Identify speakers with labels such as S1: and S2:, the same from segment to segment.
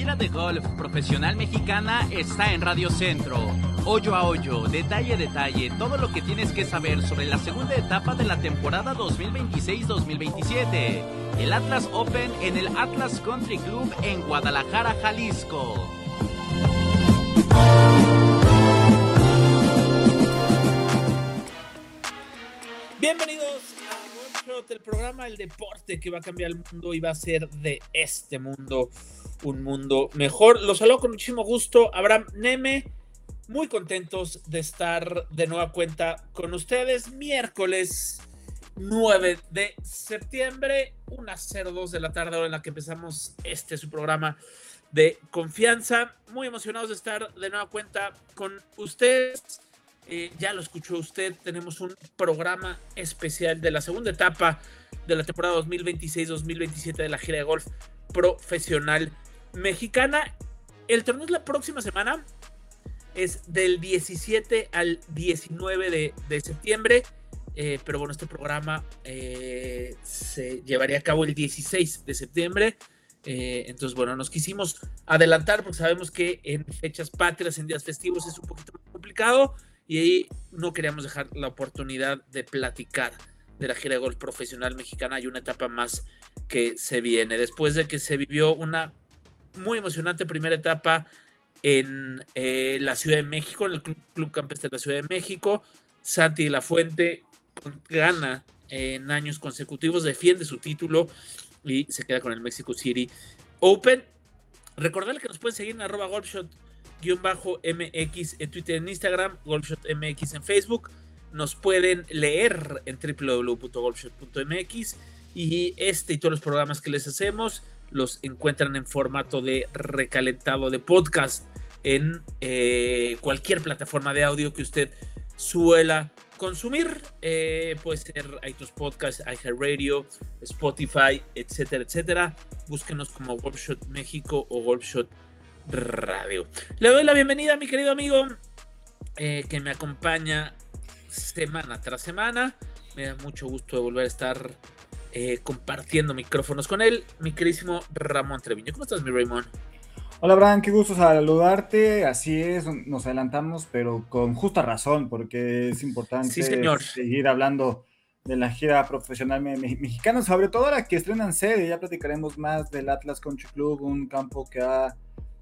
S1: gira de golf profesional mexicana está en Radio Centro. Hoyo a hoyo, detalle a detalle, todo lo que tienes que saber sobre la segunda etapa de la temporada 2026-2027. El Atlas Open en el Atlas Country Club en Guadalajara, Jalisco.
S2: Bienvenidos a Golf Shot, el programa del deporte que va a cambiar el mundo y va a hacer de este mundo un mundo mejor. Los saludo con muchísimo gusto, Abraham Neme, muy contentos de estar de nueva cuenta con ustedes. Miércoles 9 de septiembre, 1:02 de la tarde, hora en la que empezamos su programa de confianza. Muy emocionados de estar de nueva cuenta con ustedes. Ya lo escuchó usted, tenemos un programa especial de la segunda etapa de la temporada 2026-2027 de la gira de golf profesional mexicana. El torneo es la próxima semana, es del 17 al 19 de septiembre, pero bueno, este programa se llevaría a cabo el 16 de septiembre. Entonces, bueno, nos quisimos adelantar porque sabemos que en fechas patrias, en días festivos, es un poquito más complicado. Y ahí no queríamos dejar la oportunidad de platicar de la gira de golf profesional mexicana. Hay una etapa más que se viene. Después de que se vivió una muy emocionante primera etapa en la Ciudad de México, en el Club Campestre de la Ciudad de México, Santi Lafuente gana en años consecutivos, defiende su título y se queda con el Mexico City Open. Recordarle que nos pueden seguir en @golfshot_MX en Twitter, en Instagram, GolfShotMX en Facebook. Nos pueden leer en www.golfshot.mx y y todos los programas que les hacemos los encuentran en formato de recalentado de podcast en cualquier plataforma de audio que usted suela consumir. Puede ser iTunes Podcast, iHeartRadio, Spotify, etcétera, etcétera. Búsquenos como GolfShot México o GolfShot Radio. Le doy la bienvenida a mi querido amigo que me acompaña semana tras semana. Me da mucho gusto de volver a estar compartiendo micrófonos con él, mi queridísimo Ramón Treviño. ¿Cómo estás, mi Raymond?
S3: Hola, Bran, qué gusto saludarte. Así es, nos adelantamos, pero con justa razón, porque es importante seguir hablando de la gira profesional mexicana, sobre todo ahora que estrenan sede. Ya platicaremos más del Atlas Country Club, un campo que ha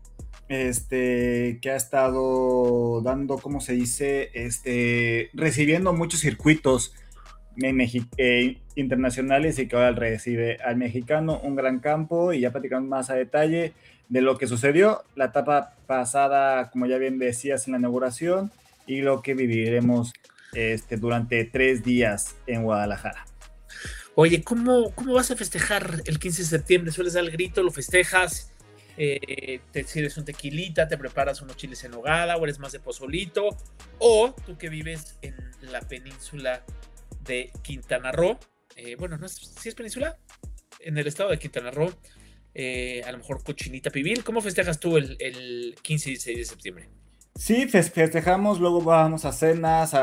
S3: estado dando, ¿cómo se dice? Recibiendo muchos circuitos internacionales y que ahora recibe al mexicano, un gran campo. Y ya platicamos más a detalle de lo que sucedió la etapa pasada, como ya bien decías, en la inauguración, y lo que viviremos durante 3 días en Guadalajara.
S2: Oye, ¿cómo vas a festejar el 15 de septiembre? ¿Sueles dar el grito, lo festejas? ¿Te sirves un tequilita, te preparas unos chiles en nogada o eres más de pozolito? O tú que vives en la península de Quintana Roo, bueno, no sé si es península, en el estado de Quintana Roo, a lo mejor cochinita pibil. ¿Cómo festejas tú el 15 y 16 de septiembre?
S3: Sí, festejamos, luego vamos a cenas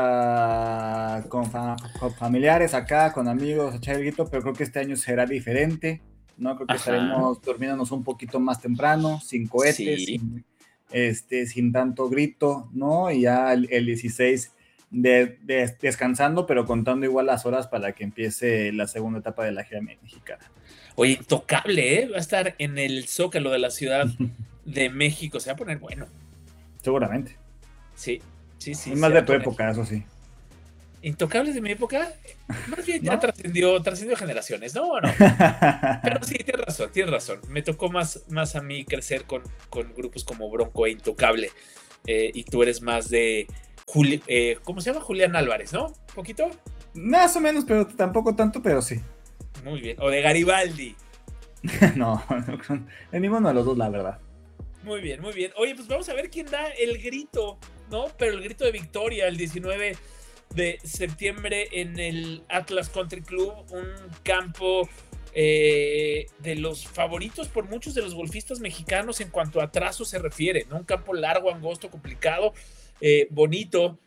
S3: con familiares acá, con amigos, a echar el grito, pero creo que este año será diferente, ¿no? Creo que estaremos durmiéndonos un poquito más temprano, sin cohetes, sí, sin tanto grito, ¿no? Y ya el 16 descansando, pero contando igual las horas para que empiece la segunda etapa de la gira mexicana.
S2: Oye, intocable, va a estar en el Zócalo de la Ciudad de México, se va a poner bueno.
S3: Seguramente.
S2: Sí.
S3: Es más de tu época, eso sí.
S2: ¿Intocables de mi época? Más bien ya trascendió generaciones, ¿no? Pero sí, tienes razón. Me tocó más a mí crecer con grupos como Bronco e Intocable. Y tú eres más de ¿cómo se llama? Julián Álvarez, ¿no? ¿Un poquito?
S3: Más o menos, pero tampoco tanto, pero sí.
S2: Muy bien. O de Garibaldi.
S3: No, de ninguno de los dos, la verdad.
S2: Muy bien. Oye, pues vamos a ver quién da el grito, ¿no? Pero el grito de victoria el 19 de septiembre en el Atlas Country Club, un campo de los favoritos por muchos de los golfistas mexicanos en cuanto a trazo se refiere, ¿no? Un campo largo, angosto, complicado, bonito,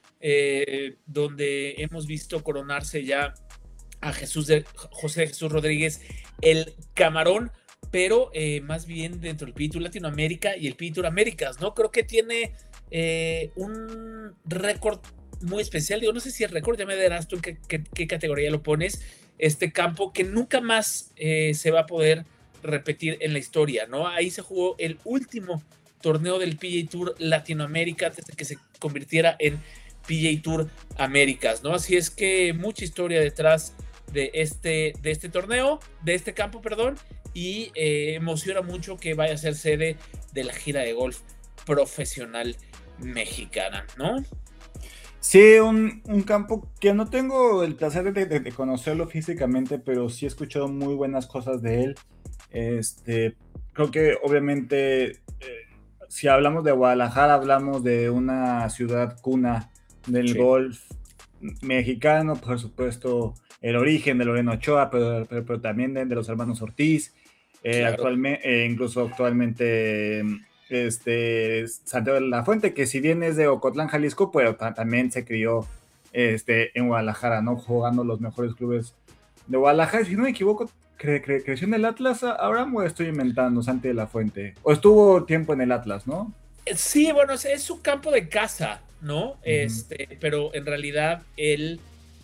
S2: donde hemos visto coronarse ya a José Jesús Rodríguez, el Camarón, pero más bien dentro del PGA Tour Latinoamérica y el PGA Tour Américas, ¿no? Creo que tiene un récord muy especial, digo, no sé si el récord, ya me dirás tú en qué categoría lo pones, este campo que nunca más se va a poder repetir en la historia, ¿no? Ahí se jugó el último torneo del PGA Tour Latinoamérica antes de que se convirtiera en PGA Tour Américas, ¿no? Así es que mucha historia detrás de este torneo, de este campo, perdón, y emociona mucho que vaya a ser sede de la gira de golf profesional mexicana, ¿no?
S3: Sí, un campo que no tengo el placer de conocerlo físicamente, pero sí he escuchado muy buenas cosas de él. Creo que obviamente si hablamos de Guadalajara, hablamos de una ciudad cuna del golf mexicano, por supuesto el origen de Lorena Ochoa, pero también de los hermanos Ortiz,
S2: Claro.
S3: incluso actualmente Santiago de la Fuente, que si bien es de Ocotlán, Jalisco, pero también se crió en Guadalajara, ¿no? Jugando los mejores clubes de Guadalajara. Si no me equivoco, creció en el Atlas, Abraham, o estoy inventando, Santi de la Fuente, o estuvo tiempo en el Atlas, ¿no?
S2: Sí, bueno, es su campo de casa, ¿no? Pero en realidad él...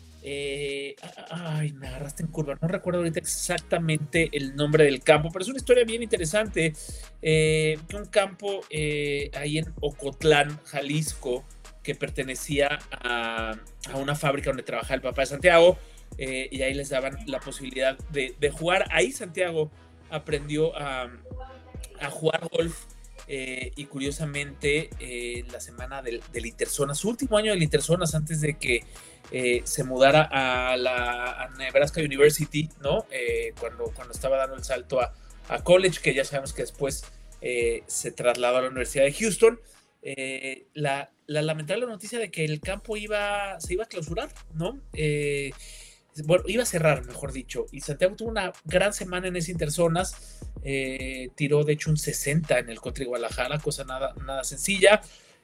S2: me agarraste en curva, no recuerdo ahorita exactamente el nombre del campo, pero es una historia bien interesante. Un campo ahí en Ocotlán, Jalisco, que pertenecía a una fábrica donde trabajaba el papá de Santiago, y ahí les daban la posibilidad de jugar. Ahí Santiago aprendió a jugar golf. Y curiosamente la semana del Interzonas, su último año del Interzonas, antes de que se mudara a Nebraska University, ¿no? Cuando estaba dando el salto a college, que ya sabemos que después se trasladó a la Universidad de Houston, la lamentable noticia de que el campo se iba a clausurar, ¿no? Bueno, iba a cerrar, mejor dicho, y Santiago tuvo una gran semana en ese Interzonas, tiró de hecho un 60 en el Country Guadalajara, cosa nada sencilla,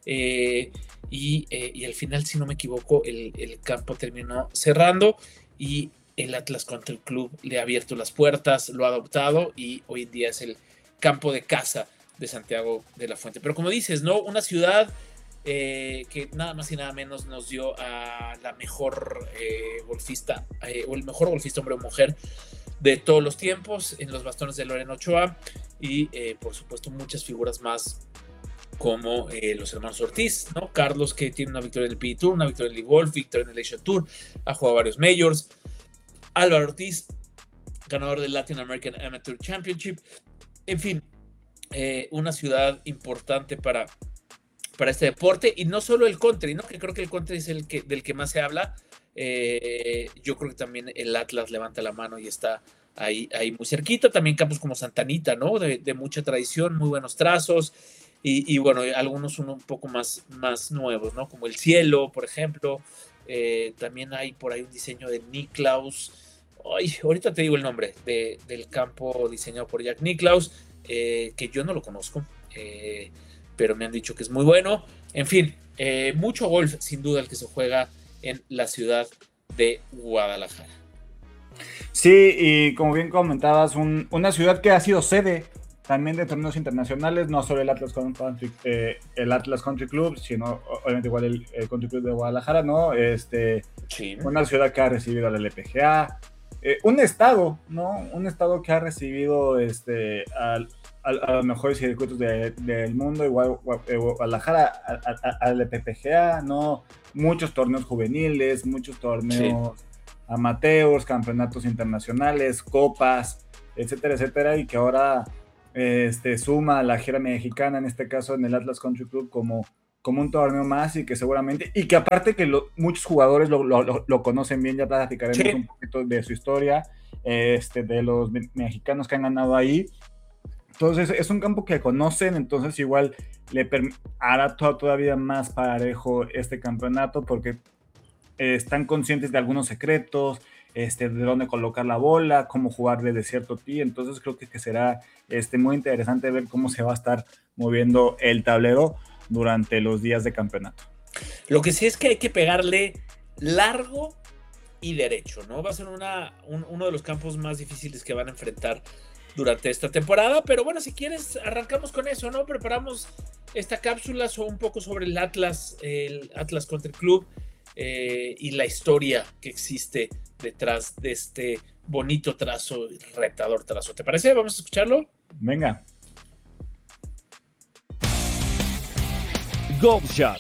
S2: y al final, si no me equivoco, el campo terminó cerrando y el Atlas Country Club le ha abierto las puertas, lo ha adoptado y hoy en día es el campo de casa de Santiago de la Fuente. Pero como dices, ¿no? Una ciudad que nada más y nada menos nos dio a la mejor golfista, o el mejor golfista hombre o mujer de todos los tiempos en los bastones de Lorena Ochoa, y por supuesto muchas figuras más como los hermanos Ortiz, ¿no? Carlos, que tiene una victoria en el PGA Tour, una victoria en el Golf, victoria en el Asia Tour, ha jugado varios majors. Álvaro Ortiz, ganador del Latin American Amateur Championship. En fin, una ciudad importante para este deporte, y no solo el country, ¿no? Que creo que el country es del que más se habla. Yo creo que también el Atlas levanta la mano y está ahí muy cerquita. También campos como Santa Anita, ¿no? De mucha tradición, muy buenos trazos, y bueno, algunos son un poco más nuevos, ¿no? Como el Cielo, por ejemplo. También hay por ahí un diseño de Nicklaus. Ahorita te digo el nombre del campo diseñado por Jack Nicklaus, que yo no lo conozco, pero me han dicho que es muy bueno. En fin, mucho golf, sin duda, el que se juega en la ciudad de Guadalajara.
S3: Sí, y como bien comentabas, una ciudad que ha sido sede también de torneos internacionales, no solo el Atlas Country Club, sino obviamente igual el Country Club de Guadalajara, ¿no? Sí. Una ciudad que ha recibido a la LPGA, un estado, ¿no? Un estado que ha recibido a los mejores circuitos del mundo, igual Guadalajara al PPGA, ¿no? Muchos torneos juveniles, muchos torneos amateurs, campeonatos internacionales, copas, etcétera, etcétera, y que ahora suma a la gira mexicana, en este caso en el Atlas Country Club, como un torneo más, y que seguramente, y que aparte que muchos jugadores lo conocen bien. Ya platicaremos un poquito de su historia, de los mexicanos que han ganado ahí. Entonces es un campo que conocen, entonces igual hará todavía más parejo este campeonato, porque están conscientes de algunos secretos, de dónde colocar la bola, cómo jugar desde cierto tee. Entonces creo que será muy interesante ver cómo se va a estar moviendo el tablero durante los días de campeonato.
S2: Lo que sí es que hay que pegarle largo y derecho, ¿no? Va a ser uno de los campos más difíciles que van a enfrentar durante esta temporada. Pero bueno, si quieres, arrancamos con eso, ¿no? Preparamos esta cápsula un poco sobre el Atlas Country Club y la historia que existe detrás de este bonito trazo, retador trazo. ¿Te parece? ¿Vamos a escucharlo?
S3: Venga.
S4: Golf Shot.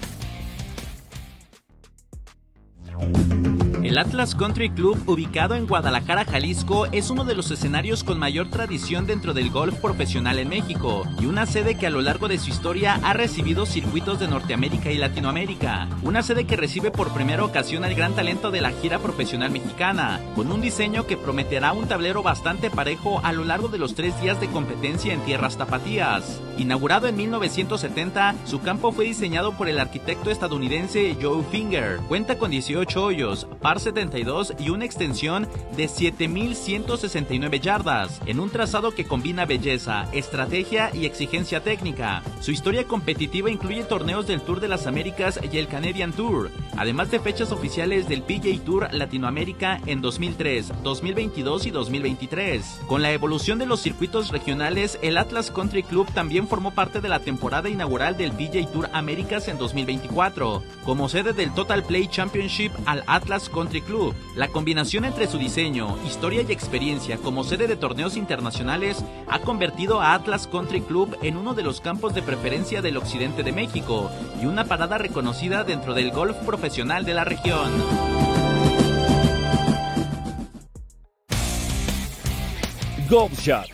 S1: El Atlas Country Club, ubicado en Guadalajara, Jalisco, es uno de los escenarios con mayor tradición dentro del golf profesional en México y una sede que a lo largo de su historia ha recibido circuitos de Norteamérica y Latinoamérica. Una sede que recibe por primera ocasión al gran talento de la gira profesional mexicana, con un diseño que prometerá un tablero bastante parejo a lo largo de los 3 días de competencia en tierras tapatías. Inaugurado en 1970, su campo fue diseñado por el arquitecto estadounidense Joe Finger. Cuenta con 18 hoyos, par 72 y una extensión de 7,169 yardas, en un trazado que combina belleza, estrategia y exigencia técnica. Su historia competitiva incluye torneos del Tour de las Américas y el Canadian Tour, además de fechas oficiales del PGA Tour Latinoamérica en 2003, 2022 y 2023. Con la evolución de los circuitos regionales, el Atlas Country Club también formó parte de la temporada inaugural del PGA Tour Américas en 2024, como sede del Total Play Championship al Atlas Country Club. La combinación entre su diseño, historia y experiencia como sede de torneos internacionales ha convertido a Atlas Country Club en uno de los campos de preferencia del occidente de México y una parada reconocida dentro del golf profesional de la región.
S4: Golf Shot.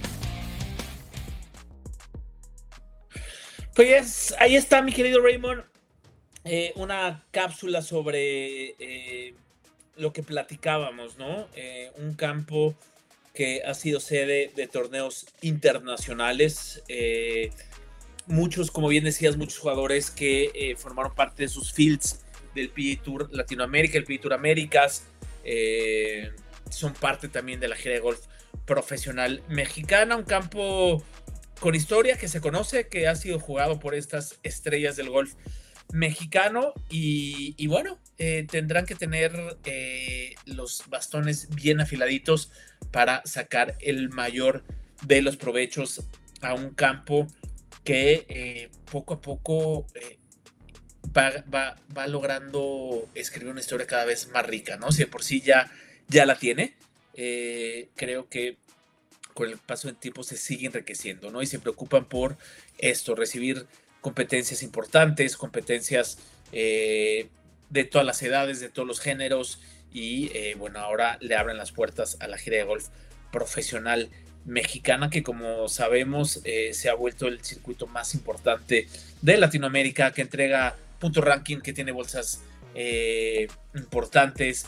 S2: Pues ahí está, mi querido Raymond, una cápsula sobre lo que platicábamos, ¿no? Un campo que ha sido sede de torneos internacionales. Muchos, como bien decías, muchos jugadores que formaron parte de sus fields del PGA Tour Latinoamérica, el PGA Tour Américas, son parte también de la gira de golf profesional mexicana, un campo con historia que se conoce, que ha sido jugado por estas estrellas del golf mexicano y bueno, tendrán que tener los bastones bien afiladitos para sacar el mayor de los provechos a un campo que poco a poco va logrando escribir una historia cada vez más rica, ¿no? Si de por sí ya la tiene, creo que con el paso del tiempo se sigue enriqueciendo, ¿no? Y se preocupan por esto, recibir competencias importantes, competencias de todas las edades, de todos los géneros y bueno, ahora le abren las puertas a la gira de golf profesional mexicana que, como sabemos, se ha vuelto el circuito más importante de Latinoamérica, que entrega punto ranking, que tiene bolsas importantes,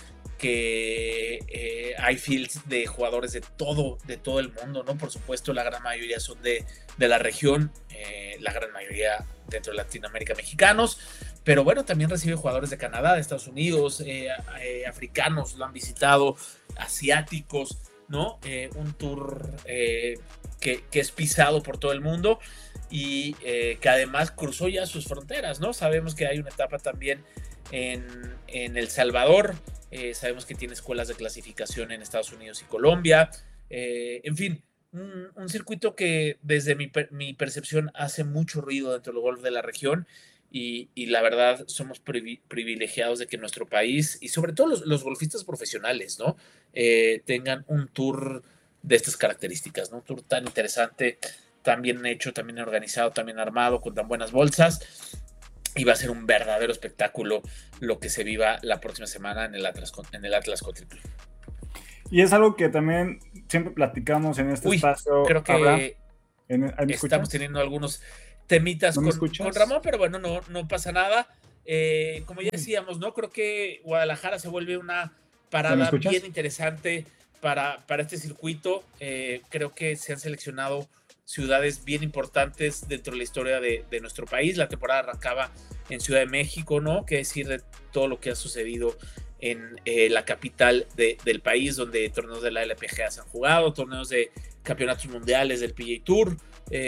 S2: que hay fields de jugadores de todo el mundo, ¿no? Por supuesto, la gran mayoría son de la región, la gran mayoría dentro de Latinoamérica mexicanos, pero bueno, también recibe jugadores de Canadá, de Estados Unidos, africanos lo han visitado, asiáticos, ¿no? Un tour que es pisado por todo el mundo y que además cruzó ya sus fronteras, ¿no? Sabemos que hay una etapa también en El Salvador, sabemos que tiene escuelas de clasificación en Estados Unidos y Colombia, en fin, un circuito que desde mi percepción hace mucho ruido dentro del golf de la región y la verdad somos privilegiados de que nuestro país y sobre todo los golfistas profesionales, ¿no? Tengan un tour de estas características, ¿no? Un tour tan interesante, tan bien hecho, tan bien organizado, tan bien armado, con tan buenas bolsas. Y va a ser un verdadero espectáculo lo que se viva la próxima semana en el Atlas Country Club.
S3: Y es algo que también siempre platicamos en este espacio.
S2: Creo que
S3: ¿me
S2: estamos teniendo algunos temitas con Ramón, pero bueno, no pasa nada. Como ya decíamos, ¿no? Creo que Guadalajara se vuelve una parada bien interesante para este circuito. Creo que se han seleccionado ciudades bien importantes dentro de la historia de nuestro país. La temporada arrancaba en Ciudad de México, ¿no? Qué decir de todo lo que ha sucedido en la capital del país, donde torneos de la LPGA se han jugado, torneos de campeonatos mundiales del PGA Tour,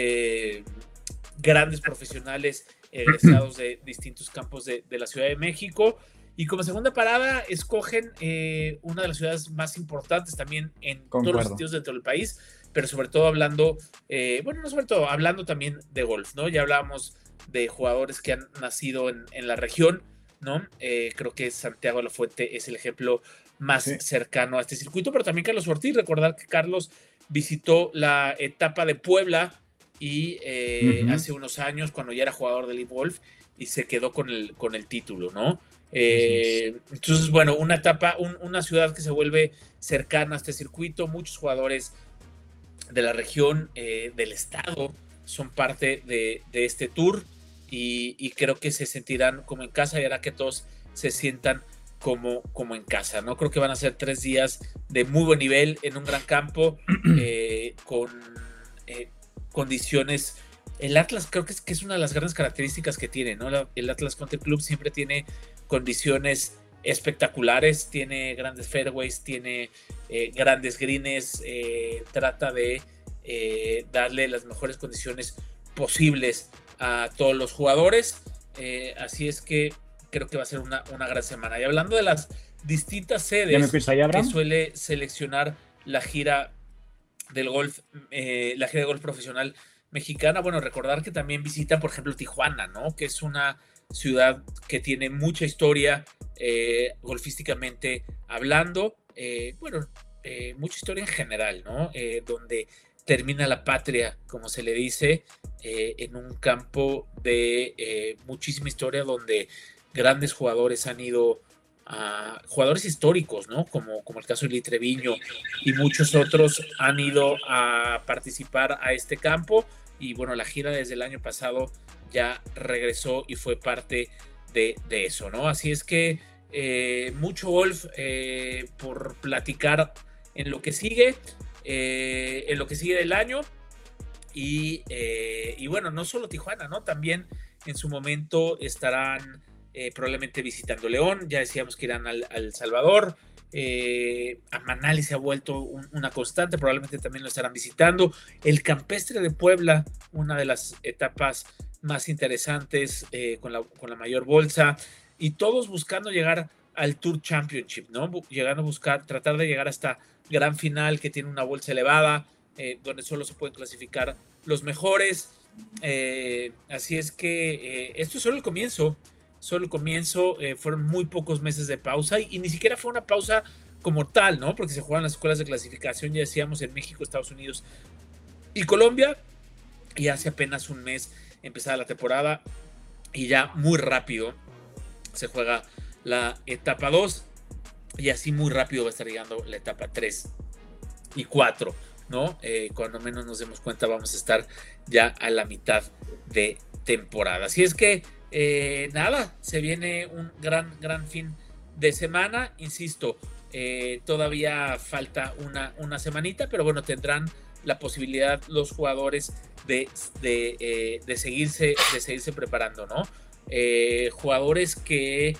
S2: grandes profesionales egresados de distintos campos de la Ciudad de México. Y como segunda parada escogen una de las ciudades más importantes también en todos los sitios dentro del país, pero sobre todo hablando, no sobre todo, hablando también de golf, ¿no? Ya hablábamos de jugadores que han nacido en la región, ¿no? Creo que Santiago Lafuente es el ejemplo más cercano a este circuito, pero también Carlos Ortiz. Recordar que Carlos visitó la etapa de Puebla y hace unos años, cuando ya era jugador de Elite Golf, y se quedó con el título, ¿no? Entonces, bueno, una etapa, una ciudad que se vuelve cercana a este circuito. Muchos jugadores de la región, del estado, son parte de este tour, y creo que se sentirán como en casa y hará que todos se sientan como en casa, ¿no? Creo que van a ser 3 días de muy buen nivel en un gran campo, con condiciones. El Atlas creo que es una de las grandes características que tiene, ¿no? El Atlas Country Club siempre tiene condiciones espectaculares, tiene grandes fairways, tiene grandes greens, trata de darle las mejores condiciones posibles a todos los jugadores, así es que creo que va a ser una gran semana. Y hablando de las distintas sedes que suele seleccionar la gira del golf, la gira de golf profesional mexicana, bueno, recordar que también visita, por ejemplo, Tijuana, ¿no? Que es una ciudad que tiene mucha historia, golfísticamente hablando, mucha historia en general, ¿no? Donde termina la patria, como se le dice, en un campo de muchísima historia, donde grandes jugadores han ido a jugadores históricos, ¿no? Como el caso de Lee Treviño, y muchos otros han ido a participar a este campo. Y bueno, la gira desde el año pasado ya regresó y fue parte de eso, ¿no? Así es que mucho golf por platicar en lo que sigue del año. Y bueno, no solo Tijuana, ¿no? También en su momento estarán probablemente visitando León. Ya decíamos que irán al Salvador. A Manali se ha vuelto una constante, probablemente también lo estarán visitando. El Campestre de Puebla, una de las etapas más interesantes, con la mayor bolsa, y todos buscando llegar al Tour Championship, ¿no? Llegando a buscar, tratar de llegar a esta gran final que tiene una bolsa elevada, donde solo se pueden clasificar los mejores. Así es que esto es solo el comienzo. Fueron muy pocos meses de pausa, y ni siquiera fue una pausa como tal, ¿no? Porque se juegan las escuelas de clasificación, ya decíamos, en México, Estados Unidos y Colombia, y hace apenas un mes empezaba la temporada, y ya muy rápido se juega la etapa 2, y así muy rápido va a estar llegando la etapa 3 y 4, ¿no? Cuando menos nos demos cuenta vamos a estar ya a la mitad de temporada. Así es que nada, se viene un gran fin de semana, insisto, todavía falta una semanita, pero bueno, tendrán la posibilidad los jugadores de seguirse preparando, ¿no? Jugadores que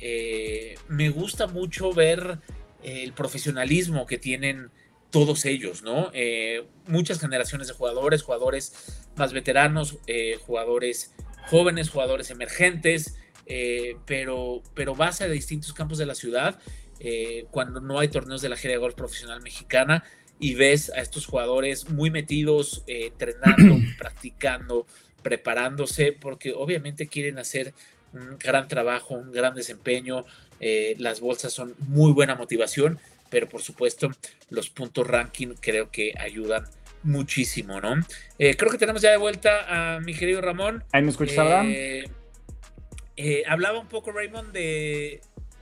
S2: me gusta mucho ver el profesionalismo que tienen todos ellos, ¿no? Muchas generaciones de jugadores más veteranos, jugadores jóvenes, jugadores emergentes, pero vas a distintos campos de la ciudad, cuando no hay torneos de la gira de golf profesional mexicana, y ves a estos jugadores muy metidos, entrenando, practicando, preparándose, porque obviamente quieren hacer un gran trabajo, un gran desempeño. Las bolsas son muy buena motivación, pero por supuesto los puntos ranking creo que ayudan muchísimo, ¿no? Creo que tenemos ya de vuelta a mi querido Ramón.
S3: ¿Ahí me escuchas, Abraham?
S2: Hablaba un poco, Raymond, de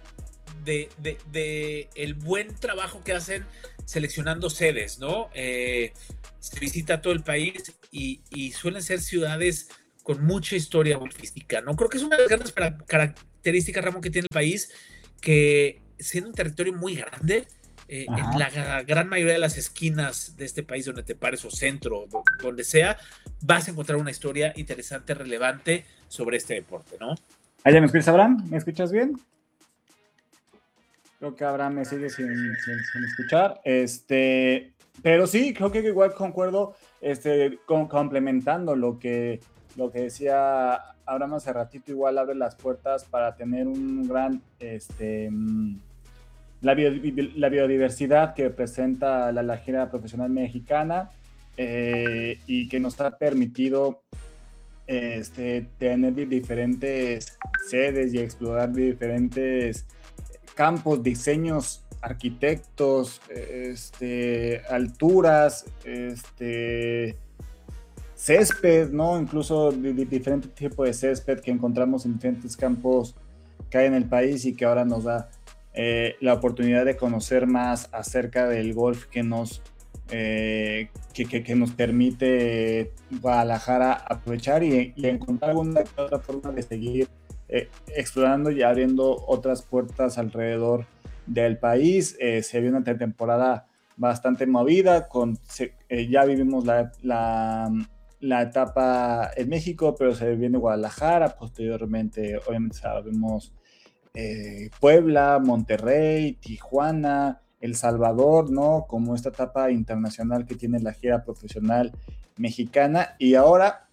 S2: el buen trabajo que hacen seleccionando sedes, ¿no? Se visita todo el país, y suelen ser ciudades con mucha historia golfística, ¿no? Creo que es una de las grandes características, Ramón, que tiene el país, que siendo un territorio muy grande, en la gran mayoría de las esquinas de este país donde te pares, o centro, donde sea, vas a encontrar una historia interesante, relevante sobre este deporte, ¿no?
S3: ¿Ya me escuchas, Abraham? ¿Me escuchas bien? Creo que Abraham me sigue sin escuchar. Pero sí, creo que igual concuerdo, complementando lo que decía Abraham hace ratito. Igual abre las puertas para tener un gran, la biodiversidad que presenta la gira profesional mexicana. y que nos ha permitido tener diferentes sedes y explorar diferentes campos, diseños, arquitectos, alturas, césped, ¿no? Incluso diferente tipo de césped que encontramos en diferentes campos que hay en el país y que ahora nos da la oportunidad de conocer más acerca del golf que nos permite Guadalajara aprovechar y encontrar alguna otra forma de seguir explorando y abriendo otras puertas alrededor del país. Se vio una temporada bastante movida, ya vivimos la etapa en México, pero se viene Guadalajara, posteriormente obviamente sabemos Puebla, Monterrey, Tijuana, El Salvador, ¿no? Como esta etapa internacional que tiene la gira profesional mexicana, y ahora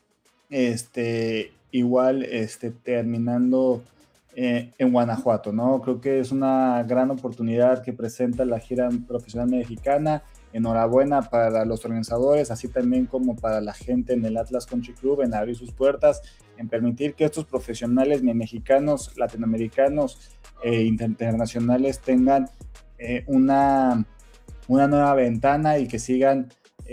S3: igual terminando en Guanajuato, ¿no? Creo que es una gran oportunidad que presenta la gira profesional mexicana. Enhorabuena para los organizadores, así también como para la gente en el Atlas Country Club, en abrir sus puertas, en permitir que estos profesionales mexicanos, latinoamericanos e internacionales tengan una nueva ventana y que sigan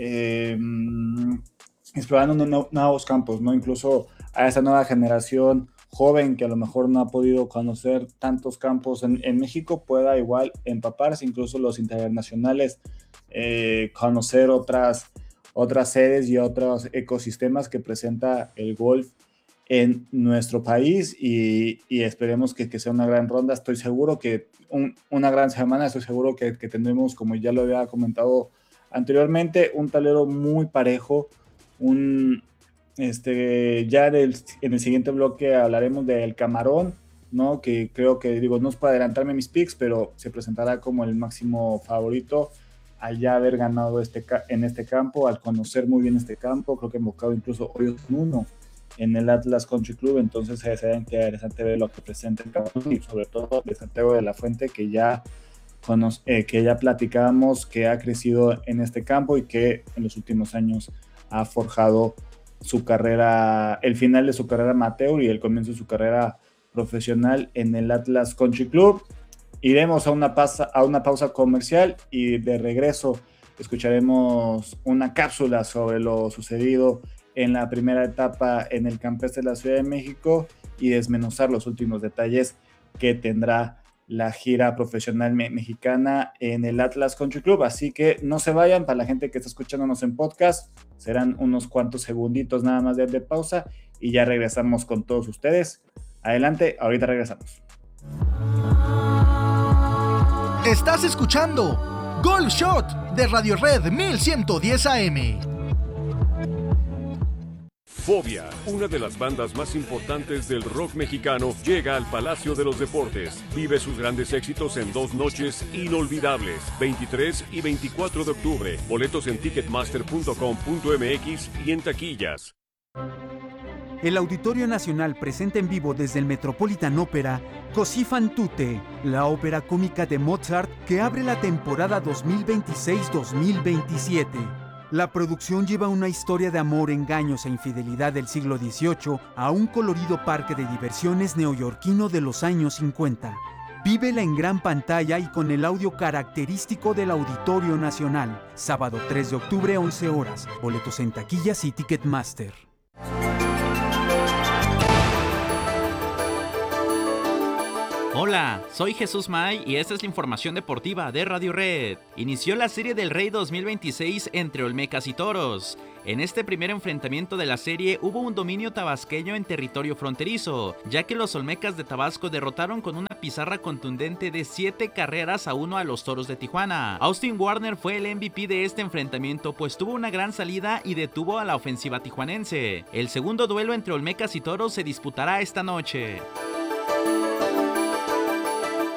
S3: explorando nuevos campos, ¿no? Incluso a esa nueva generación joven que a lo mejor no ha podido conocer tantos campos en México pueda igual empaparse, incluso los internacionales, conocer otras sedes y otros ecosistemas que presenta el golf en nuestro país, y esperemos que sea una gran ronda. Estoy seguro que una gran semana, estoy seguro que tendremos, como ya lo había comentado anteriormente, un tablero muy parejo. Ya en el siguiente bloque hablaremos del Camarón, ¿no? Que creo que, no es para adelantarme mis picks, pero se presentará como el máximo favorito al ya haber ganado en este campo, al conocer muy bien este campo. Creo que han invocado incluso hoy uno en el Atlas Country Club, entonces será interesante ver lo que presenta el Camarón, y sobre todo de Santiago de la Fuente, que ya platicábamos, que ha crecido en este campo y que en los últimos años ha forjado su carrera, el final de su carrera amateur y el comienzo de su carrera profesional en el Atlas Country Club. Iremos a una pausa comercial, y de regreso escucharemos una cápsula sobre lo sucedido en la primera etapa en el Campestre de la Ciudad de México y desmenuzar los últimos detalles que tendrá la gira profesional mexicana en el Atlas Country Club. Así que no se vayan. Para la gente que está escuchándonos en podcast, serán unos cuantos segunditos nada más de pausa y ya regresamos con todos ustedes. Adelante, ahorita regresamos.
S5: Estás escuchando Golf Shot de Radio Red 1110 AM.
S4: Fobia, una de las bandas más importantes del rock mexicano, llega al Palacio de los Deportes. Vive sus grandes éxitos en 2 noches inolvidables, 23 y 24 de octubre. Boletos en ticketmaster.com.mx y en taquillas.
S6: El Auditorio Nacional presenta en vivo desde el Metropolitan Opera Così fan tutte, la ópera cómica de Mozart que abre la temporada 2026-2027. La producción lleva una historia de amor, engaños e infidelidad del siglo XVIII a un colorido parque de diversiones neoyorquino de los años 50. Vívela en gran pantalla y con el audio característico del Auditorio Nacional. Sábado 3 de octubre, 11 horas. Boletos en taquillas y Ticketmaster.
S1: Hola, soy Jesús May y esta es la información deportiva de Radio Red. Inició la Serie del Rey 2026 entre Olmecas y Toros. En este primer enfrentamiento de la serie hubo un dominio tabasqueño en territorio fronterizo, ya que los Olmecas de Tabasco derrotaron con una pizarra contundente de 7-1 a los Toros de Tijuana. Austin Warner fue el MVP de este enfrentamiento, pues tuvo una gran salida y detuvo a la ofensiva tijuanense. El segundo duelo entre Olmecas y Toros se disputará esta noche.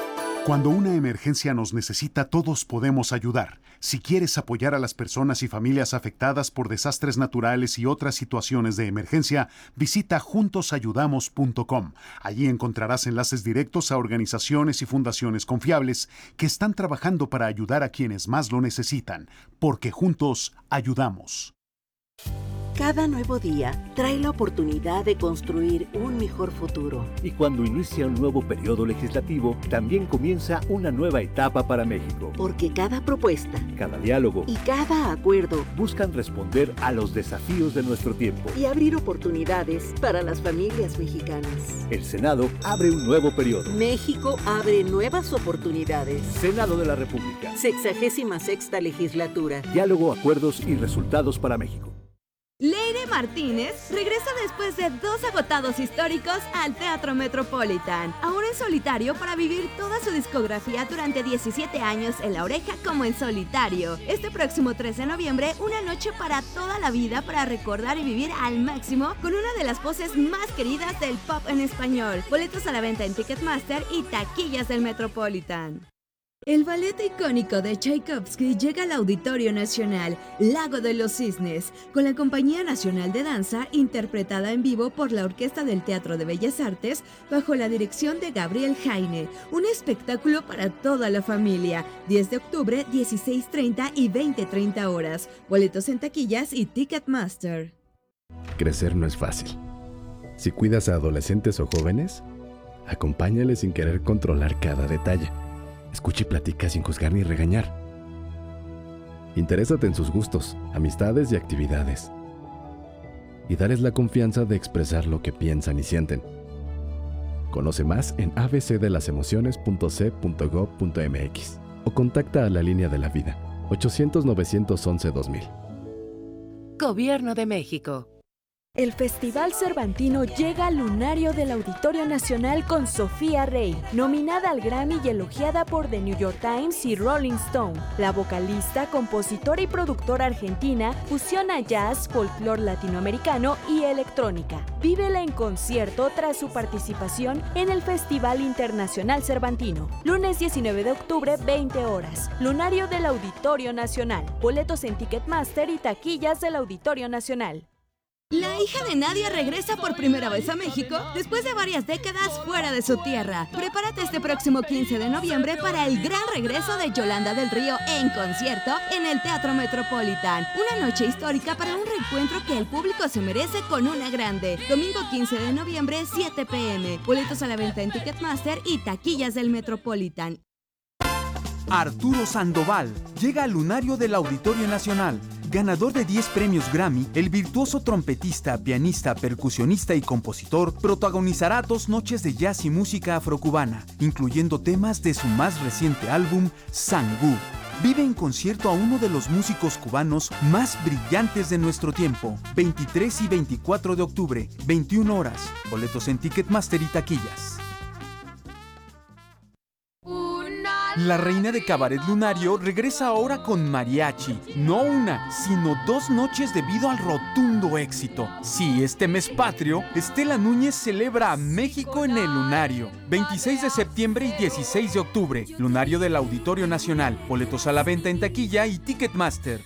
S7: Cuando una emergencia nos necesita, todos podemos ayudar. Si quieres apoyar a las personas y familias afectadas por desastres naturales y otras situaciones de emergencia, visita juntosayudamos.com. Allí encontrarás enlaces directos a organizaciones y fundaciones confiables que están trabajando para ayudar a quienes más lo necesitan, porque juntos ayudamos.
S8: Cada nuevo día trae la oportunidad de construir un mejor futuro.
S9: Y cuando inicia un nuevo periodo legislativo, también comienza una nueva etapa para México.
S8: Porque cada propuesta,
S9: cada diálogo
S8: y cada acuerdo
S9: buscan responder a los desafíos de nuestro tiempo
S8: y abrir oportunidades para las familias mexicanas.
S9: El Senado abre un nuevo periodo.
S8: México abre nuevas oportunidades.
S9: Senado de la República.
S8: 66ª legislatura.
S9: Diálogo, acuerdos y resultados para México.
S10: Leire Martínez regresa después de 2 agotados históricos al Teatro Metropolitan, ahora en solitario para vivir toda su discografía durante 17 años en La Oreja como en solitario. Este próximo 3 de noviembre, una noche para toda la vida para recordar y vivir al máximo con una de las voces más queridas del pop en español. Boletos a la venta en Ticketmaster y taquillas del Metropolitan. El ballet icónico de Tchaikovsky llega al Auditorio Nacional, Lago de los Cisnes, con la Compañía Nacional de Danza, interpretada en vivo por la Orquesta del Teatro de Bellas Artes, bajo la dirección de Gabriel Jaine. Un espectáculo para toda la familia. 10 de octubre, 16:30 y 20:30 horas. Boletos en taquillas y Ticketmaster.
S11: Crecer no es fácil. Si cuidas a adolescentes o jóvenes, acompáñales sin querer controlar cada detalle. Escucha y platica sin juzgar ni regañar. Interésate en sus gustos, amistades y actividades. Y dales la confianza de expresar lo que piensan y sienten. Conoce más en abcdelasemociones.c.gov.mx o contacta a la Línea de la Vida, 800-911-2000.
S12: Gobierno de México.
S13: El Festival Cervantino llega al lunario del Auditorio Nacional con Sofía Rey, nominada al Grammy y elogiada por The New York Times y Rolling Stone. La vocalista, compositora y productora argentina fusiona jazz, folclore latinoamericano y electrónica. Vívela en concierto tras su participación en el Festival Internacional Cervantino. Lunes 19 de octubre, 20 horas. Lunario del Auditorio Nacional. Boletos en Ticketmaster y taquillas del Auditorio Nacional.
S10: La hija de Nadia regresa por primera vez a México después de varias décadas fuera de su tierra. Prepárate este próximo 15 de noviembre para el gran regreso de Yolanda del Río en concierto en el Teatro Metropolitan. Una noche histórica para un reencuentro que el público se merece con una grande. Domingo 15 de noviembre, 7 p.m. Boletos a la venta en Ticketmaster y taquillas del Metropolitan.
S6: Arturo Sandoval llega al lunario del Auditorio Nacional. Ganador de 10 premios Grammy, el virtuoso trompetista, pianista, percusionista y compositor protagonizará 2 noches de jazz y música afrocubana, incluyendo temas de su más reciente álbum, Sangú. Vive en concierto a uno de los músicos cubanos más brillantes de nuestro tiempo. 23 y 24 de octubre, 21 horas. Boletos en Ticketmaster y taquillas. La reina de Cabaret Lunario regresa ahora con mariachi. No una, sino 2 noches debido al rotundo éxito. Sí, este mes patrio, Estela Núñez celebra a México en el Lunario. 26 de septiembre y 16 de octubre. Lunario del Auditorio Nacional. Boletos a la venta en taquilla y Ticketmaster.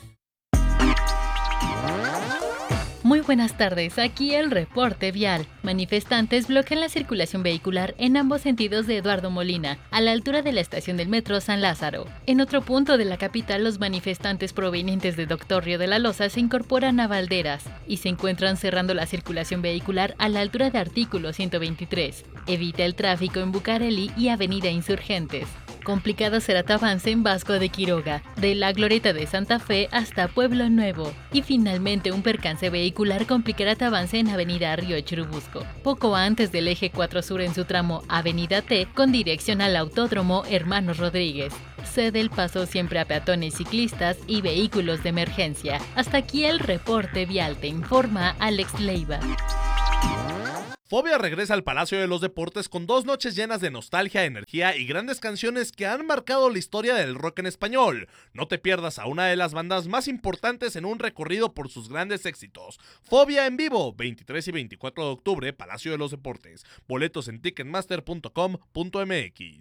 S14: Muy buenas tardes, aquí el reporte vial. Manifestantes bloquean la circulación vehicular en ambos sentidos de Eduardo Molina, a la altura de la estación del metro San Lázaro. En otro punto de la capital, los manifestantes provenientes de Doctor Río de la Loza se incorporan a Valderas y se encuentran cerrando la circulación vehicular a la altura de Artículo 123. Evita el tráfico en Bucareli y Avenida Insurgentes. Complicado será tu avance en Vasco de Quiroga, de la Glorieta de Santa Fe hasta Pueblo Nuevo. Y finalmente un percance vehicular complicará tu avance en Avenida Río Churubusco, poco antes del eje 4 Sur en su tramo Avenida T con dirección al Autódromo Hermanos Rodríguez. Cede el paso siempre a peatones, ciclistas y vehículos de emergencia. Hasta aquí el reporte vial, te informa Alex Leiva.
S15: Fobia regresa al Palacio de los Deportes con 2 noches llenas de nostalgia, energía y grandes canciones que han marcado la historia del rock en español. No te pierdas a una de las bandas más importantes en un recorrido por sus grandes éxitos. Fobia en vivo, 23 y 24 de octubre, Palacio de los Deportes. Boletos en ticketmaster.com.mx.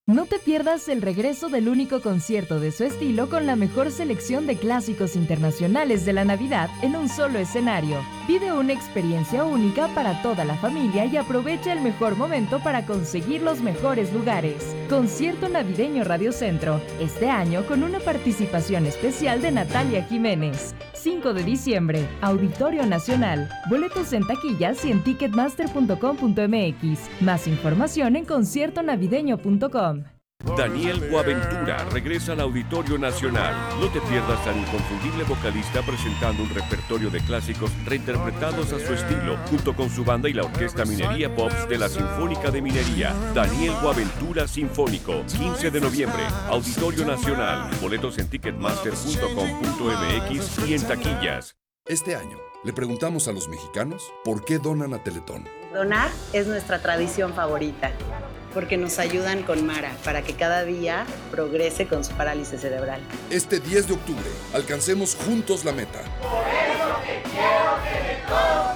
S13: No te pierdas el regreso del único concierto de su estilo con la mejor selección de clásicos internacionales de la Navidad en un solo escenario. Vive una experiencia única para toda la familia y aprovecha el mejor momento para conseguir los mejores lugares. Concierto Navideño Radio Centro, este año con una participación especial de Natalia Jiménez. 5 de diciembre, Auditorio Nacional. Boletos en taquillas y en ticketmaster.com.mx. Más información en conciertonavideño.com.
S4: Daniel Boaventura regresa al Auditorio Nacional. No te pierdas al inconfundible vocalista presentando un repertorio de clásicos reinterpretados a su estilo, junto con su banda y la Orquesta Minería Pops de la Sinfónica de Minería. Daniel Boaventura Sinfónico, 15 de noviembre, Auditorio Nacional. Boletos en ticketmaster.com.mx y en taquillas.
S16: Este año, le preguntamos a los mexicanos por qué donan a Teletón.
S17: Donar es nuestra tradición favorita, porque nos ayudan con Mara para que cada día progrese con su parálisis cerebral.
S16: Este 10 de octubre, alcancemos juntos la meta.
S18: Por eso te quiero, Teletón.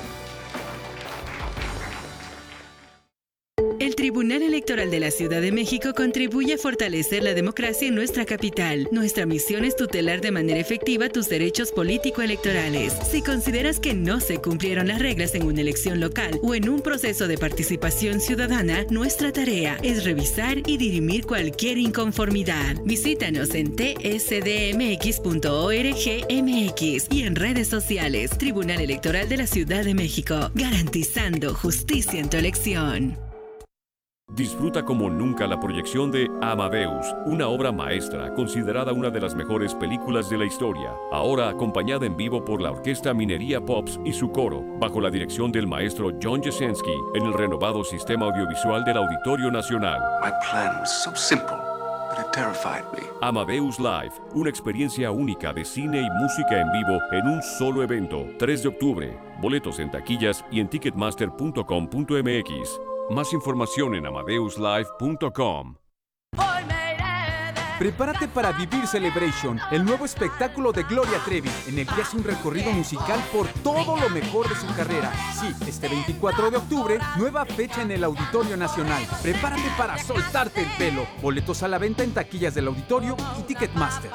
S19: El Tribunal Electoral de la Ciudad de México contribuye a fortalecer la democracia en nuestra capital. Nuestra misión es tutelar de manera efectiva tus derechos político-electorales. Si consideras que no se cumplieron las reglas en una elección local o en un proceso de participación ciudadana, nuestra tarea es revisar y dirimir cualquier inconformidad. Visítanos en tsdmx.org.mx y en redes sociales. Tribunal Electoral de la Ciudad de México, garantizando justicia en tu elección.
S4: Disfruta como nunca la proyección de Amadeus, una obra maestra considerada una de las mejores películas de la historia, ahora acompañada en vivo por la Orquesta Minería Pops y su coro, bajo la dirección del maestro John Jasenski, en el renovado sistema audiovisual del Auditorio Nacional.
S20: My plan was so simple, but it terrified me.
S4: Amadeus Live, una experiencia única de cine y música en vivo en un solo evento, 3 de octubre. Boletos en taquillas y en ticketmaster.com.mx. Más información en amadeuslive.com.
S6: Prepárate para vivir Celebration, el nuevo espectáculo de Gloria Trevi, en el que hace un recorrido musical por todo lo mejor de su carrera. Sí, este 24 de octubre, nueva fecha en el Auditorio Nacional. Prepárate para soltarte el pelo. Boletos a la venta en taquillas del Auditorio y Ticketmaster.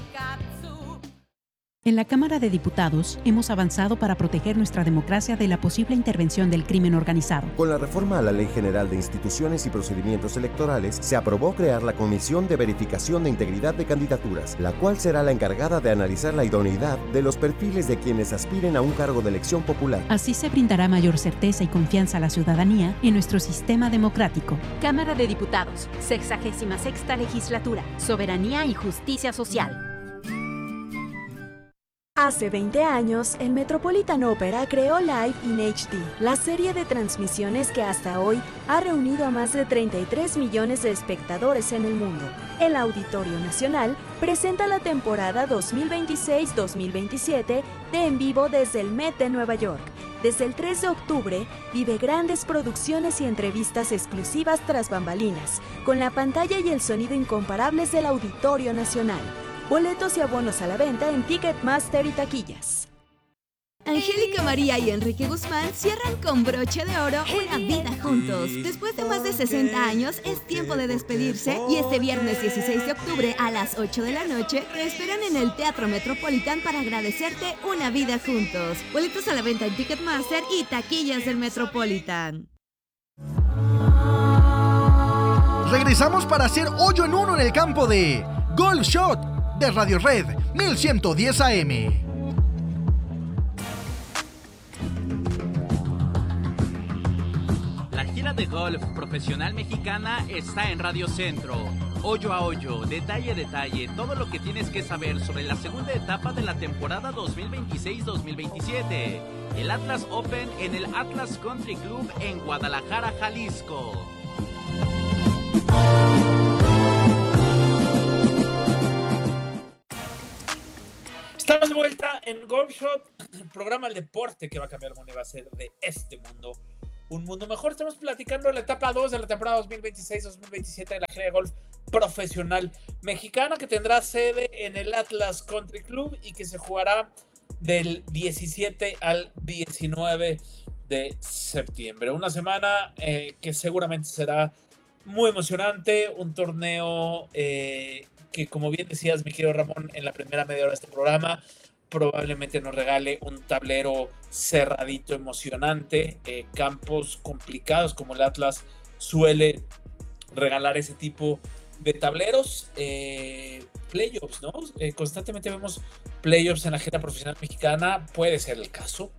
S21: En la Cámara de Diputados hemos avanzado para proteger nuestra democracia de la posible intervención del crimen organizado.
S22: Con la reforma a la Ley General de Instituciones y Procedimientos Electorales, se aprobó crear la Comisión de Verificación de Integridad de Candidaturas, la cual será la encargada de analizar la idoneidad de los perfiles de quienes aspiren a un cargo de elección popular.
S21: Así se brindará mayor certeza y confianza a la ciudadanía en nuestro sistema democrático.
S23: Cámara de Diputados, 66ª Legislatura, Soberanía y Justicia Social.
S13: Hace 20 años, el Metropolitan Opera creó Live in HD, la serie de transmisiones que hasta hoy ha reunido a más de 33 millones de espectadores en el mundo. El Auditorio Nacional presenta la temporada 2026-2027 de En Vivo desde el Met de Nueva York. Desde el 3 de octubre, vive grandes producciones y entrevistas exclusivas tras bambalinas, con la pantalla y el sonido incomparables del Auditorio Nacional. Boletos y abonos a la venta en Ticketmaster y taquillas.
S10: Angélica María y Enrique Guzmán cierran con broche de oro una vida juntos. Después de más de 60 años, es tiempo de despedirse y este viernes 16 de octubre a las 8 de la noche te esperan en el Teatro Metropolitan para agradecerte una vida juntos. Boletos a la venta en Ticketmaster y taquillas del Metropolitan.
S5: Regresamos para hacer hoyo en uno en el campo de Golf Shot de Radio Red 1110 AM.
S1: La gira de golf profesional mexicana está en Radio Centro. Hoyo a hoyo, detalle a detalle, todo lo que tienes que saber sobre la segunda etapa de la temporada 2026-2027. El Atlas Open en el Atlas Country Club en Guadalajara, Jalisco.
S2: Estamos de vuelta en Golf Shot, el programa del deporte que va a cambiar el mundo y va a ser de este mundo un mundo mejor. Estamos platicando de la etapa 2 de la temporada 2026-2027 de la gira de golf profesional mexicana, que tendrá sede en el Atlas Country Club y que se jugará del 17 al 19 de septiembre. Una semana que seguramente será muy emocionante, un torneo que, como bien decías, mi querido Ramón, en la primera media hora de este programa, probablemente nos regale un tablero cerradito, emocionante, campos complicados como el Atlas suele regalar ese tipo de tableros. Playoffs, ¿no? Constantemente vemos playoffs en la agenda profesional mexicana, puede ser el caso.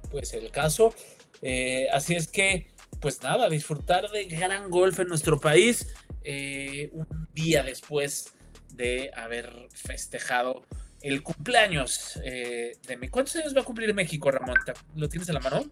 S2: Así es que, pues nada, disfrutar de gran golf en nuestro país, un día después de haber festejado el cumpleaños de mi... ¿Cuántos años va a cumplir México, Ramón? ¿Lo tienes a la mano?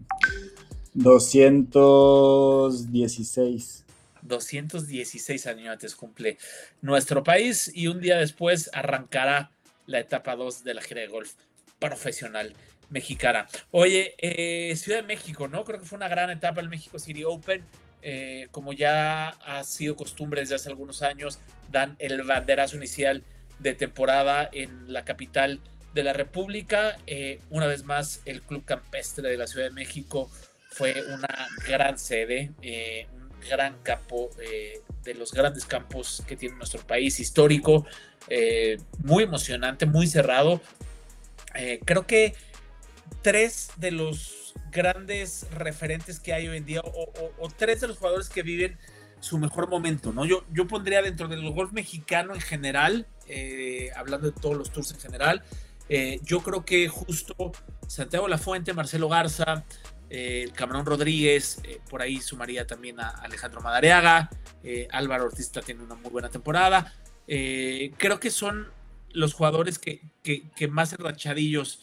S3: 216.
S2: 216 años antes cumple nuestro país y un día después arrancará la etapa 2 de la gira de golf profesional mexicana. Oye, Ciudad de México, ¿no? Creo que fue una gran etapa el México City Open. Como ya ha sido costumbre desde hace algunos años, dan el banderazo inicial de temporada en la capital de la República. Una vez más, el Club Campestre de la Ciudad de México fue una gran sede, un gran campo, de los grandes campos que tiene nuestro país, histórico, muy emocionante, muy cerrado. Creo que tres de los grandes referentes que hay hoy en día, o tres de los jugadores que viven su mejor momento, ¿no? Yo pondría dentro del golf mexicano en general, hablando de todos los tours en general, yo creo que justo Santiago Lafuente, Marcelo Garza, el Camarón Rodríguez, por ahí sumaría también a Alejandro Madariaga, Álvaro Ortiz tiene una muy buena temporada. Creo que son los jugadores que más enrachadillos